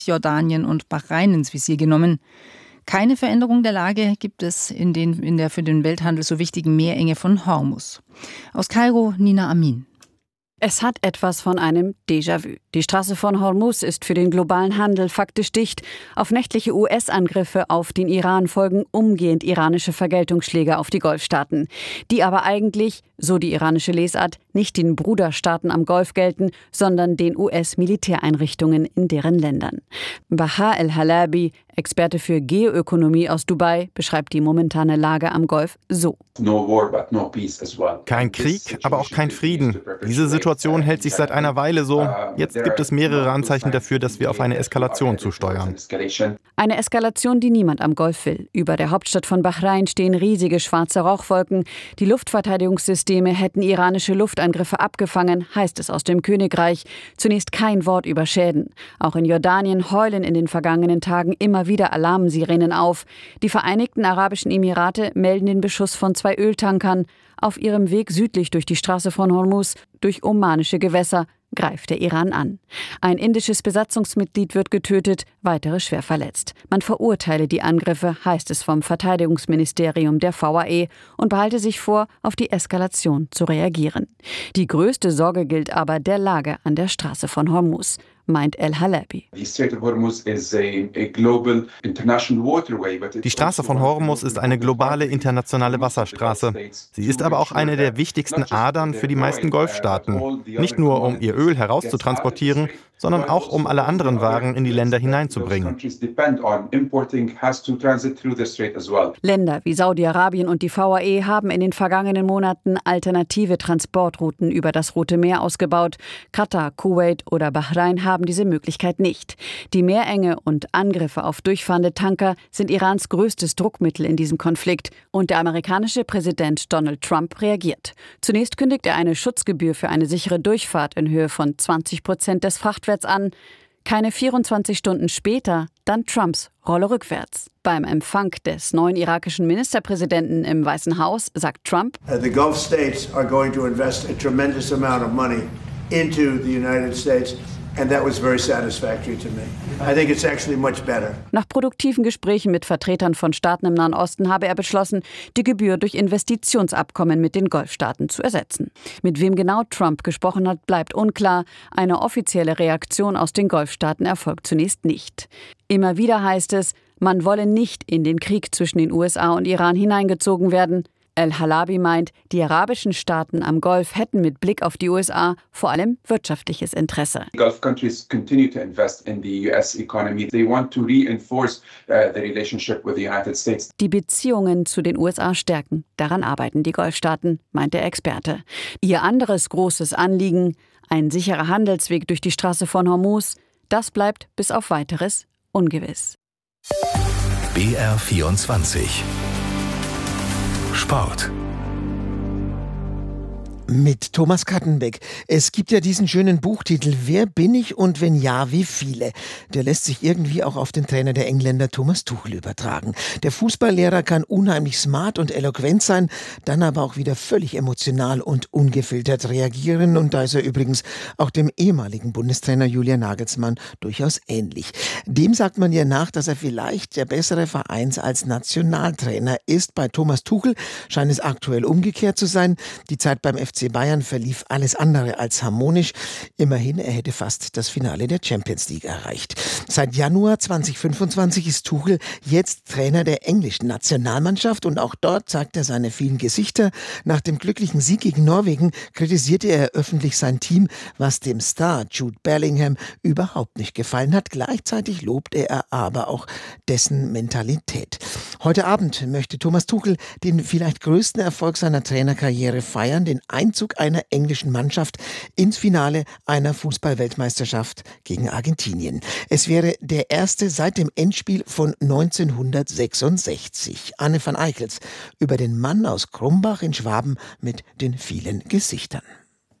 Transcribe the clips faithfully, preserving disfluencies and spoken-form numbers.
Jordanien und Bahrain ins Visier genommen. Keine Veränderung der Lage gibt es in, den, in der für den Welthandel so wichtigen Meerenge von Hormuz. Aus Kairo, Nina Amin. Es hat etwas von einem Déjà-vu. Die Straße von Hormuz ist für den globalen Handel faktisch dicht. Auf nächtliche U S-Angriffe auf den Iran folgen umgehend iranische Vergeltungsschläge auf die Golfstaaten, die aber eigentlich, so die iranische Lesart, nicht den Bruderstaaten am Golf gelten, sondern den U S-Militäreinrichtungen in deren Ländern. Baha El-Halabi, Experte für Geoökonomie aus Dubai, beschreibt die momentane Lage am Golf so. Kein Krieg, aber auch kein Frieden. Diese Situation hält sich seit einer Weile so. Jetzt gibt es mehrere Anzeichen dafür, dass wir auf eine Eskalation zusteuern. Eine Eskalation, die niemand am Golf will. Über der Hauptstadt von Bahrain stehen riesige schwarze Rauchwolken. Die Luftverteidigungssysteme hätten iranische Luftangriffe abgefangen, heißt es aus dem Königreich. Zunächst kein Wort über Schäden. Auch in Jordanien heulen in den vergangenen Tagen immer wieder Alarmsirenen auf. Die Vereinigten Arabischen Emirate melden den Beschuss von zwei Öltankern. Auf ihrem Weg südlich durch die Straße von Hormuz, durch omanische Gewässer, greift der Iran an. Ein indisches Besatzungsmitglied wird getötet, weitere schwer verletzt. Man verurteile die Angriffe, heißt es vom Verteidigungsministerium der V A E, und behalte sich vor, auf die Eskalation zu reagieren. Die größte Sorge gilt aber der Lage an der Straße von Hormuz, meint El-Halabi. Die Straße von Hormuz ist eine globale internationale Wasserstraße. Sie ist aber auch eine der wichtigsten Adern für die meisten Golfstaaten. Nicht nur, um ihr Öl herauszutransportieren, sondern auch, um alle anderen Waren in die Länder hineinzubringen. Länder wie Saudi-Arabien und die V A E haben in den vergangenen Monaten alternative Transportrouten über das Rote Meer ausgebaut. Katar, Kuwait oder Bahrain haben diese Möglichkeit nicht. Die Meerenge und Angriffe auf durchfahrende Tanker sind Irans größtes Druckmittel in diesem Konflikt. Und der amerikanische Präsident Donald Trump reagiert. Zunächst kündigt er eine Schutzgebühr für eine sichere Durchfahrt in Höhe von zwanzig Prozent des Frachtwerts an. Keine vierundzwanzig Stunden später dann Trumps Rolle rückwärts. Beim Empfang des neuen irakischen Ministerpräsidenten im Weißen Haus sagt Trump: The Gulf states are going to invest a tremendous amount of money into the United States. And that was very satisfactory to me. I think it's actually much better. Nach produktiven Gesprächen mit Vertretern von Staaten im Nahen Osten habe er beschlossen, die Gebühr durch Investitionsabkommen mit den Golfstaaten zu ersetzen. Mit wem genau Trump gesprochen hat, bleibt unklar. Eine offizielle Reaktion aus den Golfstaaten erfolgt zunächst nicht. Immer wieder heißt es, man wolle nicht in den Krieg zwischen den U S A und Iran hineingezogen werden. El-Halabi meint, die arabischen Staaten am Golf hätten mit Blick auf die U S A vor allem wirtschaftliches Interesse. Gulf countries continue to invest in the U S economy. They want to reinforce uh, the relationship with the United States. Die Beziehungen zu den U S A stärken. Daran arbeiten die Golfstaaten, meint der Experte. Ihr anderes großes Anliegen, ein sicherer Handelsweg durch die Straße von Hormuz, das bleibt bis auf Weiteres ungewiss. B R vierundzwanzig Sport. Mit Thomas Kattenbeck. Es gibt ja diesen schönen Buchtitel Wer bin ich und wenn ja, wie viele? Der lässt sich irgendwie auch auf den Trainer der Engländer Thomas Tuchel übertragen. Der Fußballlehrer kann unheimlich smart und eloquent sein, dann aber auch wieder völlig emotional und ungefiltert reagieren. Und da ist er übrigens auch dem ehemaligen Bundestrainer Julian Nagelsmann durchaus ähnlich. Dem sagt man ja nach, dass er vielleicht der bessere Vereins- als Nationaltrainer ist. Bei Thomas Tuchel scheint es aktuell umgekehrt zu sein. Die Zeit beim F C Bayern verlief alles andere als harmonisch. Immerhin, er hätte fast das Finale der Champions League erreicht. Seit Januar zweitausendfünfundzwanzig ist Tuchel jetzt Trainer der englischen Nationalmannschaft und auch dort zeigt er seine vielen Gesichter. Nach dem glücklichen Sieg gegen Norwegen kritisierte er öffentlich sein Team, was dem Star Jude Bellingham überhaupt nicht gefallen hat. Gleichzeitig lobt er aber auch dessen Mentalität. Heute Abend möchte Thomas Tuchel den vielleicht größten Erfolg seiner Trainerkarriere feiern, den Einzug einer englischen Mannschaft ins Finale einer Fußball-Weltmeisterschaft gegen Argentinien. Es wäre der erste seit dem Endspiel von neunzehnhundertsechsundsechzig. Anne van Eickels über den Mann aus Krumbach in Schwaben mit den vielen Gesichtern.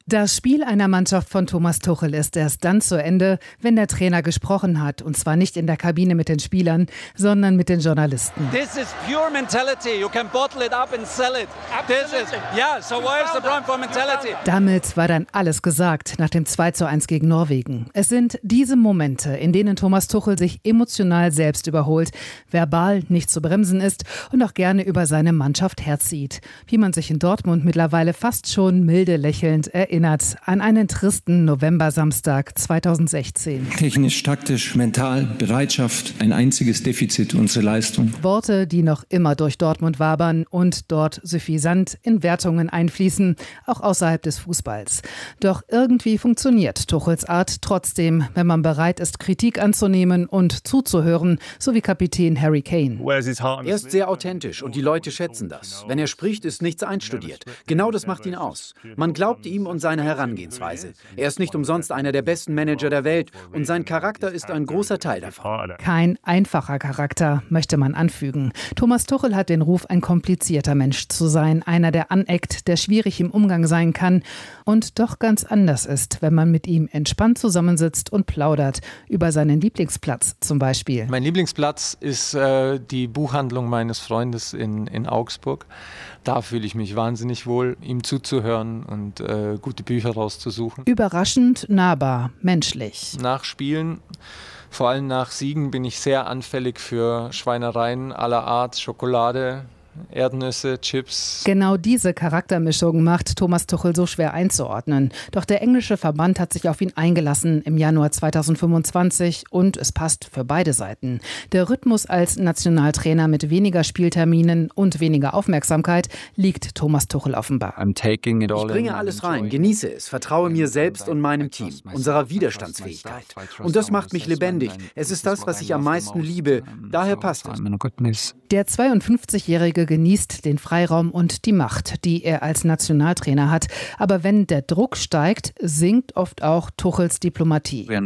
Das Spiel einer Mannschaft von Thomas Tuchel ist erst dann zu Ende, wenn der Trainer gesprochen hat. Und zwar nicht in der Kabine mit den Spielern, sondern mit den Journalisten. This is pure mentality. You can bottle it up and sell it. This is, yeah, so where's the problem for mentality? Damit war dann alles gesagt nach dem zwei zu eins gegen Norwegen. Es sind diese Momente, in denen Thomas Tuchel sich emotional selbst überholt, verbal nicht zu bremsen ist und auch gerne über seine Mannschaft herzieht. Wie man sich in Dortmund mittlerweile fast schon milde lächelnd erinnert an einen tristen November-Samstag zweitausendsechzehn. Technisch, taktisch, mental, Bereitschaft, ein einziges Defizit, unsere Leistung. Worte, die noch immer durch Dortmund wabern und dort suffisant in Wertungen einfließen, auch außerhalb des Fußballs. Doch irgendwie funktioniert Tuchels Art trotzdem, wenn man bereit ist, Kritik anzunehmen und zuzuhören, so wie Kapitän Harry Kane. Er ist sehr authentisch und die Leute schätzen das. Wenn er spricht, ist nichts einstudiert. Genau das macht ihn aus. Man glaubt ihm und seine Herangehensweise. Er ist nicht umsonst einer der besten Manager der Welt und sein Charakter ist ein großer Teil davon. Kein einfacher Charakter, möchte man anfügen. Thomas Tuchel hat den Ruf, ein komplizierter Mensch zu sein, einer, der aneckt, der schwierig im Umgang sein kann und doch ganz anders ist, wenn man mit ihm entspannt zusammensitzt und plaudert, über seinen Lieblingsplatz zum Beispiel. Mein Lieblingsplatz ist äh, die Buchhandlung meines Freundes in, in Augsburg. Da fühle ich mich wahnsinnig wohl, ihm zuzuhören und äh, gute Bücher rauszusuchen. Überraschend nahbar, menschlich. Nach Spielen, vor allem nach Siegen, bin ich sehr anfällig für Schweinereien aller Art, Schokolade, Erdnüsse, Chips. Genau diese Charaktermischung macht Thomas Tuchel so schwer einzuordnen. Doch der englische Verband hat sich auf ihn eingelassen im Januar zweitausendfünfundzwanzig und es passt für beide Seiten. Der Rhythmus als Nationaltrainer mit weniger Spielterminen und weniger Aufmerksamkeit liegt Thomas Tuchel offenbar. Ich bringe alles rein, genieße es, vertraue mir selbst und meinem Team, unserer Widerstandsfähigkeit. Und das macht mich lebendig. Es ist das, was ich am meisten liebe. Daher passt es. Der zweiundfünfzigjährige genießt den Freiraum und die Macht, die er als Nationaltrainer hat. Aber wenn der Druck steigt, sinkt oft auch Tuchels Diplomatie. Wir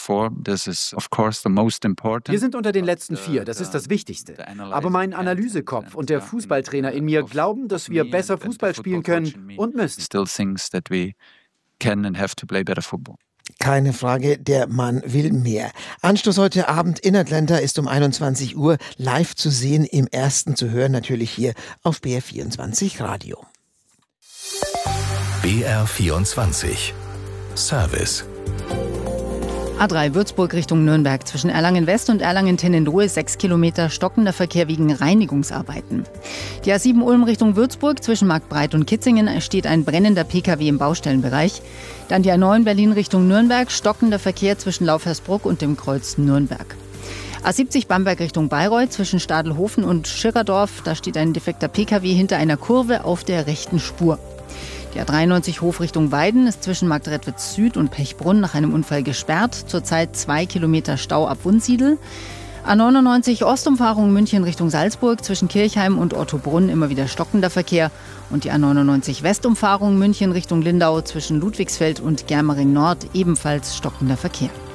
sind unter den letzten vier, das ist das Wichtigste. Aber mein Analysekopf und der Fußballtrainer in mir glauben, dass wir besser Fußball spielen können und müssen. Keine Frage, der Mann will mehr. Anstoß heute Abend in Atlanta ist um einundzwanzig Uhr live zu sehen, im Ersten zu hören, natürlich hier auf B R vierundzwanzig Radio. B R vierundzwanzig Service. A drei Würzburg Richtung Nürnberg. Zwischen Erlangen West und Erlangen-Tennenlohe sechs Kilometer stockender Verkehr wegen Reinigungsarbeiten. Die A sieben Ulm Richtung Würzburg. Zwischen Marktbreit und Kitzingen steht ein brennender P K W im Baustellenbereich. Dann die A neun Berlin Richtung Nürnberg. Stockender Verkehr zwischen Laufhersbruck und dem Kreuz Nürnberg. A siebzig Bamberg Richtung Bayreuth. Zwischen Stadelhofen und Schirrerdorf. Da steht ein defekter P K W hinter einer Kurve auf der rechten Spur. Die A dreiundneunzig Hof Richtung Weiden ist zwischen Marktredwitz Süd und Pechbrunn nach einem Unfall gesperrt. Zurzeit zwei Kilometer Stau ab Wunsiedel. A neunundneunzig Ostumfahrung München Richtung Salzburg. Zwischen Kirchheim und Ottobrunn immer wieder stockender Verkehr. Und die A neunundneunzig Westumfahrung München Richtung Lindau zwischen Ludwigsfeld und Germering Nord ebenfalls stockender Verkehr.